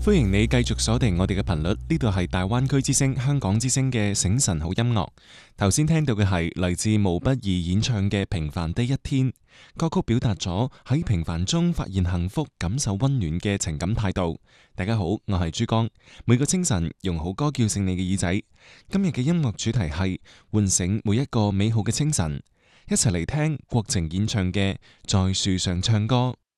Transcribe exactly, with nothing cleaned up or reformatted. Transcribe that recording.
歡迎你繼續鎖定我哋嘅頻率，呢度係大灣區之聲、香港之聲嘅醒神好音樂。頭先聽到嘅係嚟自毛不易演唱嘅《平凡的一天》，歌曲表達咗喺平凡中發現幸福、感受溫暖嘅情感態度。大家好，我係珠江，每個清晨用好歌叫醒你嘅耳仔。今日嘅音樂主題係喚醒每一個美好嘅清晨，一齊嚟聽郭靜演唱嘅《在樹上唱歌》。